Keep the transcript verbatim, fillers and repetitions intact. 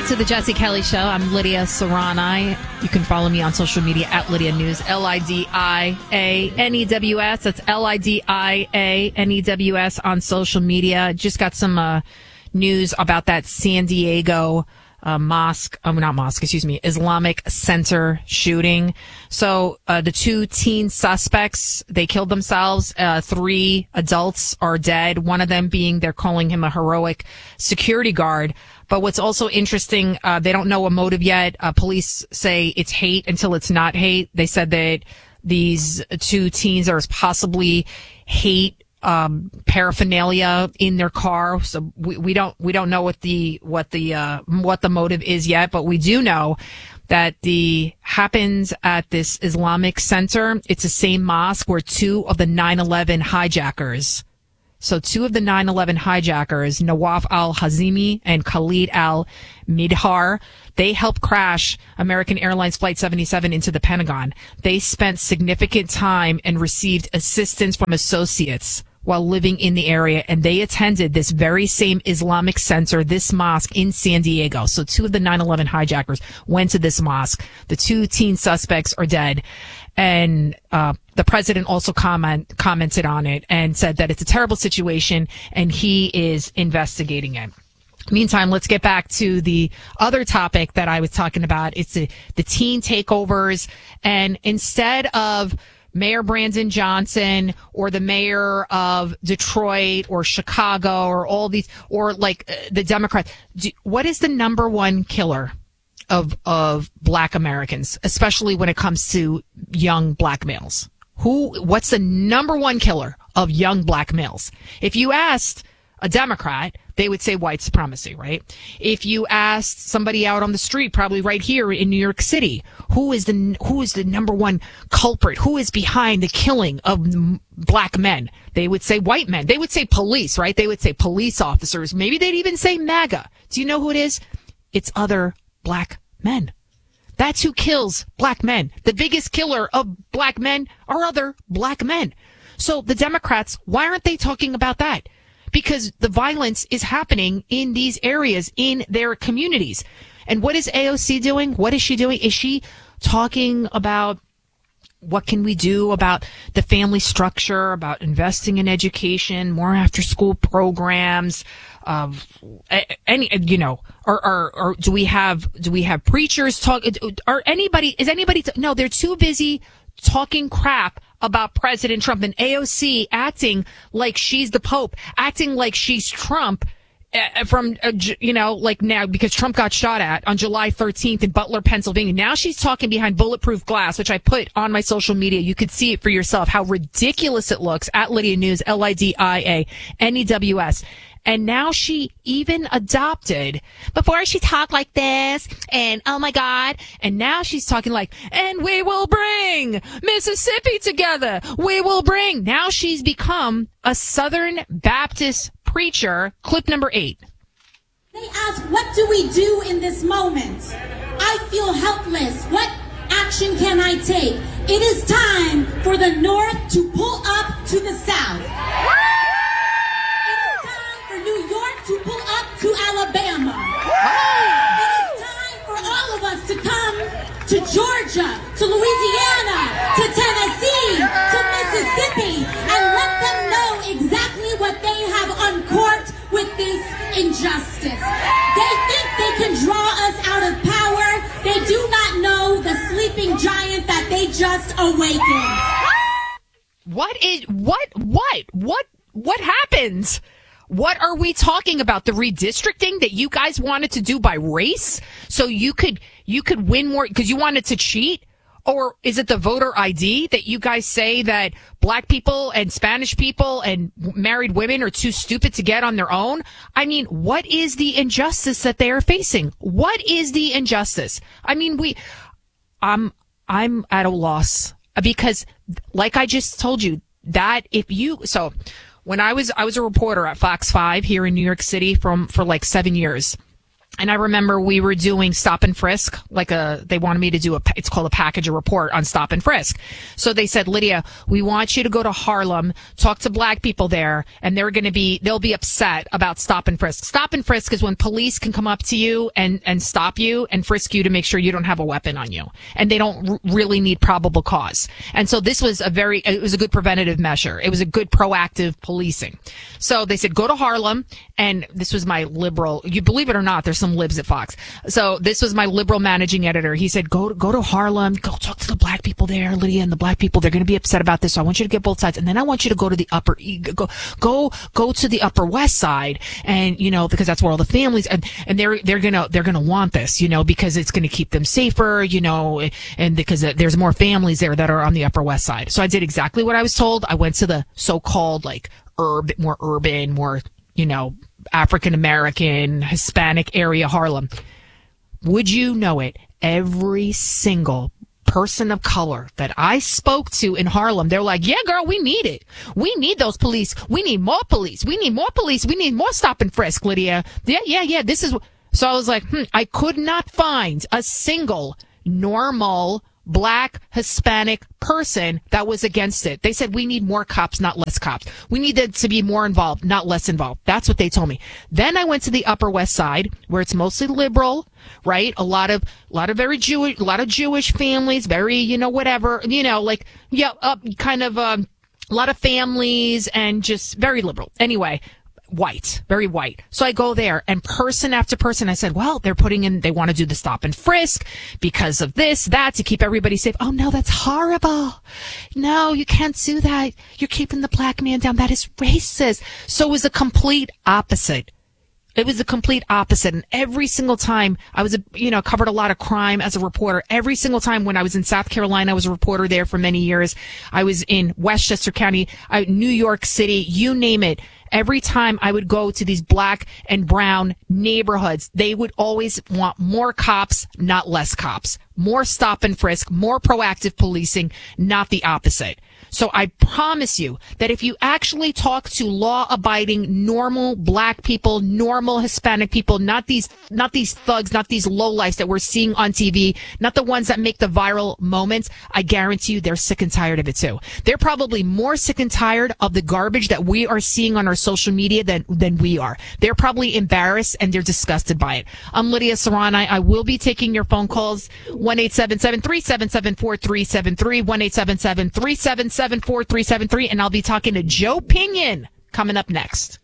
back to the Jesse Kelly Show. I'm Lydia Serrani. You can follow me on social media at Lydia News, L I D I A N E W S. That's L I D I A N E W S on social media. Just got some uh, news about that San Diego uh, mosque, um, not mosque, excuse me, Islamic Center shooting. So uh, the two teen suspects, they killed themselves. Uh, three adults are dead. One of them being, they're calling him a heroic security guard. But what's also interesting, uh, they don't know a motive yet. Uh, police say it's hate until it's not hate. They said that these two teens are possibly hate um, paraphernalia in their car. So we, we don't we don't know what the what the uh, what the motive is yet. But we do know that the happens at this Islamic Center. It's the same mosque where two of the nine eleven hijackers. So two of the nine eleven hijackers, Nawaf al-Hazimi and Khalid al-Midhar, they helped crash American Airlines Flight seventy-seven into the Pentagon. They spent significant time and received assistance from associates while living in the area, and they attended this very same Islamic Center, this mosque in San Diego. So two of the nine eleven hijackers went to this mosque. The two teen suspects are dead. And uh the president also comment commented on it and said that it's a terrible situation and he is investigating it. Meantime, let's get back to the other topic that I was talking about. It's the, the teen takeovers. And instead of Mayor Brandon Johnson or the mayor of Detroit or Chicago or all these, or like uh, the Democrats, do, what is the number one killer of of black Americans, especially when it comes to young black males? Who, what's the number one killer of young black males? If you asked a Democrat, they would say white supremacy, right? If you asked somebody out on the street, probably right here in New York City, who is the who is the number one culprit? Who is behind the killing of black men? They would say white men. They would say police, right? They would say police officers. Maybe they'd even say MAGA. Do you know who it is? It's other black men. That's who kills black men. The biggest killer of black men are other black men. So the Democrats, why aren't they talking about that? Because the violence is happening in these areas, in their communities. And what is A O C doing? What is she doing? Is she talking about what can we do about the family structure, about investing in education, more after school programs, of any, you know, or, or, or do we have, do we have preachers talk, or anybody, is anybody, t- no, they're too busy talking crap about President Trump, and A O C acting like she's the Pope, acting like she's Trump uh, from, uh, you know, like now, because Trump got shot at on July thirteenth in Butler, Pennsylvania. Now she's talking behind bulletproof glass, which I put on my social media. You could see it for yourself, how ridiculous it looks at Lydia News, L I D I A N E W S. And now she even adopted, before she talked like this, and oh my God, and now she's talking like, and we will bring Mississippi together. We will bring. Now she's become a Southern Baptist preacher. Clip number eight. They ask, what do we do in this moment? I feel helpless. What action can I take? It is time for the North to pull up to the South. New York to pull up to Alabama. It is time for all of us to come to Georgia, to Louisiana, to Tennessee, to Mississippi, and let them know exactly what they have uncorked with this injustice. They think they can draw us out of power. They do not know the sleeping giant that they just awakened. What is, what, what, what, what happens? What are we talking about? The redistricting that you guys wanted to do by race? So you could, you could win more because you wanted to cheat? Or is it the voter I D that you guys say that black people and Spanish people and married women are too stupid to get on their own? I mean, what is the injustice that they are facing? What is the injustice? I mean, we, I'm, I'm at a loss because like I just told you that if you, so When I was, I was a reporter at Fox five here in New York City from, for like seven years. And I remember we were doing stop and frisk, like a, they wanted me to do a, it's called a package, a report on stop and frisk. So they said, Lydia, we want you to go to Harlem, talk to black people there, and they're going to be, they'll be upset about stop and frisk. Stop and frisk is when police can come up to you and, and stop you and frisk you to make sure you don't have a weapon on you. And they don't r- really need probable cause. And so this was a very, it was a good preventative measure. It was a good proactive policing. So they said, go to Harlem. And this was my liberal, you believe it or not, there's some libs at Fox. So this was my liberal managing editor. He said, go, go to Harlem, go talk to the black people there, Lydia, and the black people, they're going to be upset about this. So I want you to get both sides. And then I want you to go to the upper, go, go, go to the Upper West Side. And, you know, because that's where all the families, and, and they're, they're going to, they're going to want this, you know, because it's going to keep them safer, you know, and because there's more families there that are on the Upper West Side. So I did exactly what I was told. I went to the so-called like urban, more urban, more, you know, African-American, Hispanic area, Harlem. Would you know it? Every single person of color that I spoke to in Harlem, they're like, yeah, girl, we need it. We need those police. We need more police. We need more police. We need more stop and frisk, Lydia. Yeah, yeah, yeah. This is. So I was like, hmm, I could not find a single normal black Hispanic person that was against it. They said we need more cops, not less cops. We need them to be more involved, not less involved. That's what they told me. Then I went to the Upper West Side, where it's mostly liberal, right? A lot of, a lot of very Jewish, a lot of Jewish families, very, you know, whatever, you know, like, yeah, up, kind of, um, a lot of families and just very liberal. Anyway. White, very white. So I go there and person after person, I said, well, they're putting in, they want to do the stop and frisk because of this, that, to keep everybody safe. Oh, no, that's horrible. No, you can't do that. You're keeping the black man down. That is racist. So it was a complete opposite. It was the complete opposite. And every single time I was, a, you know, covered a lot of crime as a reporter. Every single time when I was in South Carolina, I was a reporter there for many years. I was in Westchester County, I, New York City, you name it. Every time I would go to these black and brown neighborhoods, they would always want more cops, not less cops. More stop and frisk, more proactive policing, not the opposite. So I promise you that if you actually talk to law-abiding, normal black people, normal Hispanic people, not these, not these thugs, not these lowlifes that we're seeing on T V, not the ones that make the viral moments, I guarantee you they're sick and tired of it too. They're probably more sick and tired of the garbage that we are seeing on our social media than, than we are. They're probably embarrassed and they're disgusted by it. I'm Lydia Serrani. I will be taking your phone calls. one eight seven seven, three seven seven, four three seven three, one eight seven seven, three seven seven, four three seven three, and I'll be talking to Joe Pinion coming up next.